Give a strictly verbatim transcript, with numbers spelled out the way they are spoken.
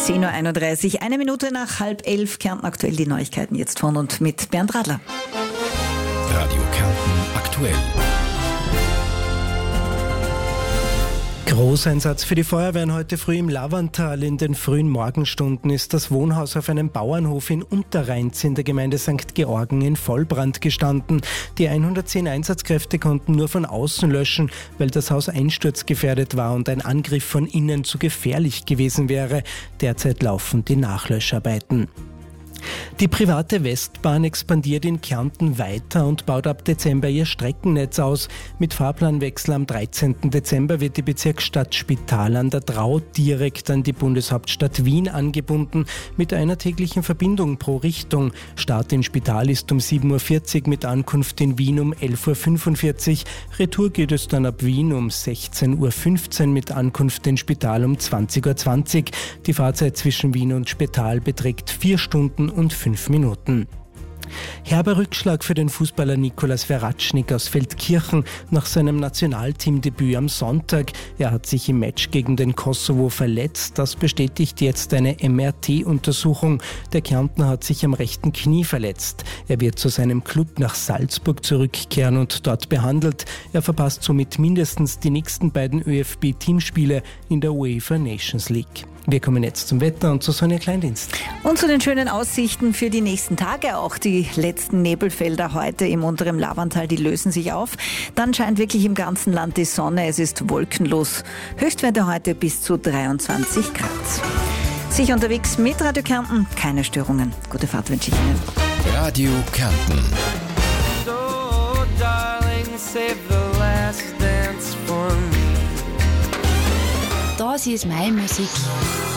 zehn Uhr einunddreißig, eine Minute nach halb elf, Kärnten aktuell, die Neuigkeiten jetzt von und mit Bernd Radler. Radio Kärnten aktuell. Großeinsatz für die Feuerwehren heute früh im Lavantal. In den frühen Morgenstunden ist das Wohnhaus auf einem Bauernhof in Unterrheins in der Gemeinde Sankt Georgen in Vollbrand gestanden. Die hundertzehn Einsatzkräfte konnten nur von außen löschen, weil das Haus einsturzgefährdet war und ein Angriff von innen zu gefährlich gewesen wäre. Derzeit laufen die Nachlöscharbeiten. Die private Westbahn expandiert in Kärnten weiter und baut ab Dezember ihr Streckennetz aus. Mit Fahrplanwechsel am dreizehnten Dezember wird die Bezirksstadt Spital an der Drau direkt an die Bundeshauptstadt Wien angebunden, mit einer täglichen Verbindung pro Richtung. Start in Spital ist um sieben Uhr vierzig, mit Ankunft in Wien um elf Uhr fünfundvierzig. Retour geht es dann ab Wien um sechzehn Uhr fünfzehn mit Ankunft in Spital um zwanzig Uhr zwanzig. Die Fahrzeit zwischen Wien und Spital beträgt vier Stunden und fünf Minuten. Herber Rückschlag für den Fußballer Nicolas Veratschnik aus Feldkirchen nach seinem Nationalteamdebüt am Sonntag. Er hat sich im Match gegen den Kosovo verletzt. Das bestätigt jetzt eine M R T-Untersuchung. Der Kärntner hat sich am rechten Knie verletzt. Er wird zu seinem Club nach Salzburg zurückkehren und dort behandelt. Er verpasst somit mindestens die nächsten beiden ÖFB Teamspiele in der UEFA Nations League. Wir kommen jetzt zum Wetter und zu Sonja Kleindienst. Und zu den schönen Aussichten für die nächsten Tage. Auch die letzten Nebelfelder heute im unteren Lavantal, die lösen sich auf. Dann scheint wirklich im ganzen Land die Sonne. Es ist wolkenlos. Höchstwerte heute bis zu dreiundzwanzig Grad. Sicher unterwegs mit Radio Kärnten. Keine Störungen. Gute Fahrt wünsche ich Ihnen. Radio Kärnten. So, darling, save the last dance for me. Das ist meine Musik.